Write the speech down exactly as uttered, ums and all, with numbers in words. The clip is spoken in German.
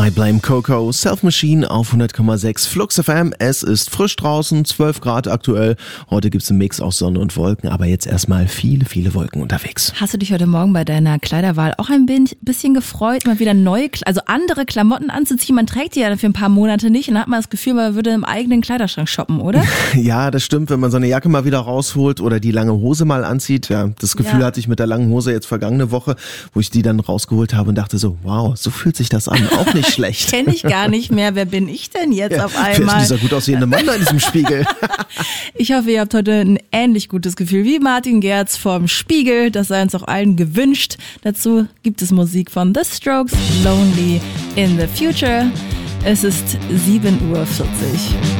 I Blame Coco, Self Machine auf hundert Komma sechs Flux F M. Es ist frisch draußen, zwölf Grad aktuell. Heute gibt's einen Mix aus Sonne und Wolken, aber jetzt erstmal viele, viele Wolken unterwegs. Hast du dich heute Morgen bei deiner Kleiderwahl auch ein bisschen gefreut, mal wieder neue, also andere Klamotten anzuziehen? Man trägt die ja für ein paar Monate nicht und dann hat man das Gefühl, man würde im eigenen Kleiderschrank shoppen, oder? Ja, das stimmt, wenn man so eine Jacke mal wieder rausholt oder die lange Hose mal anzieht. Ja, das Gefühl Ja. hatte ich mit der langen Hose jetzt vergangene Woche, wo ich die dann rausgeholt habe und dachte so, wow, so fühlt sich das an, auch nicht schlecht. Kenne ich gar nicht mehr. Wer bin ich denn jetzt Ja, auf wer ist denn einmal? dieser gut aussehende Mann da in diesem Spiegel? Ich hoffe, ihr habt heute ein ähnlich gutes Gefühl wie Martin Gerz vom Spiegel. Das sei uns auch allen gewünscht. Dazu gibt es Musik von The Strokes, Lonely in the Future. Es ist sieben Uhr vierzig.